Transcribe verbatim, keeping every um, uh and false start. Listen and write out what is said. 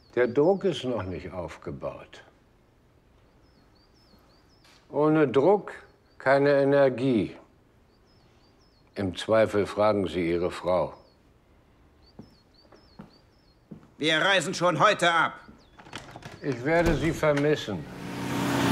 Der Druck ist noch nicht aufgebaut. Ohne Druck keine Energie. Im Zweifel fragen Sie Ihre Frau. Wir reisen schon heute ab. Ich werde Sie vermissen.